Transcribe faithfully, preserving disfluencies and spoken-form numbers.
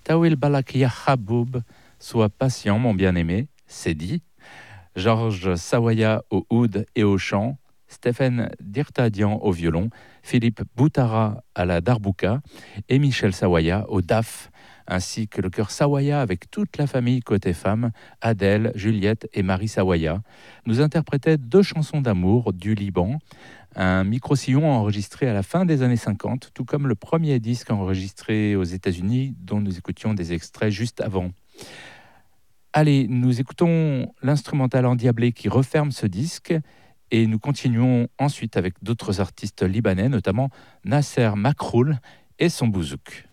Tawil Balak Ya Haboub, sois patient, mon bien-aimé, c'est dit. Georges Sawaya au oud et au chant, Stéphane Dirtadian au violon, Philippe Boutara à la darbouka et Michel Sawaya au daf, ainsi que le chœur Sawaya avec toute la famille côté femme, Adèle, Juliette et Marie Sawaya, nous interprétaient deux chansons d'amour du Liban, un micro-sillon enregistré à la fin des années cinquante, tout comme le premier disque enregistré aux États-Unis dont nous écoutions des extraits juste avant. Allez, nous écoutons l'instrumental endiablé qui referme ce disque et nous continuons ensuite avec d'autres artistes libanais, notamment Nasser Makroul et son bouzouk.